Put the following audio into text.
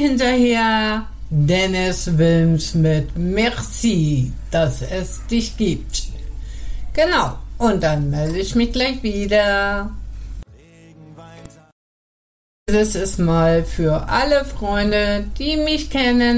hinterher Dennis Wilms mit Merci, dass es dich gibt. Genau, und dann melde ich mich gleich wieder. Dieses ist mal für alle Freunde, die mich kennen.